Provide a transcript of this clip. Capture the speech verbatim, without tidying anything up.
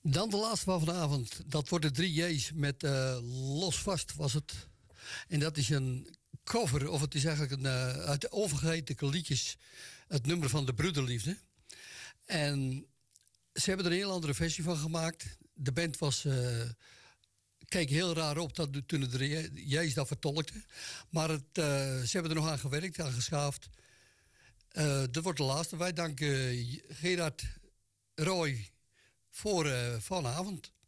Dan de laatste van vanavond. Dat wordt de drie J's met uh, Los Vast was het. En dat is een cover, of het is eigenlijk een, uh, uit de overgeheten liedjes, het nummer van de Broederliefde. En ze hebben er een heel andere versie van gemaakt. De band was, uh, keek heel raar op dat, toen de drie J's dat vertolkten. Maar het, uh, ze hebben er nog aan gewerkt, aan geschaafd. Uh, dat wordt de laatste. Wij danken Gerard Roy voor uh, vanavond.